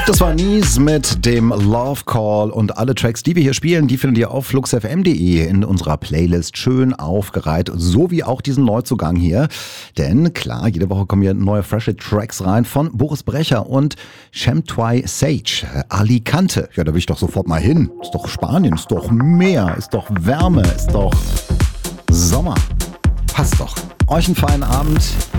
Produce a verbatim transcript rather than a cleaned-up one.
Das war Nies mit dem Love Call und alle Tracks, die wir hier spielen, die findet ihr auf flux f m punkt de in unserer Playlist schön aufgereiht, so wie auch diesen Neuzugang hier. Denn klar, jede Woche kommen hier neue frische Tracks rein von Boris Brecher und Chemtway Sage, Alicante. Ja, da will ich doch sofort mal hin. Ist doch Spanien, ist doch Meer, ist doch Wärme, ist doch Sommer. Passt doch. Euch einen feinen Abend.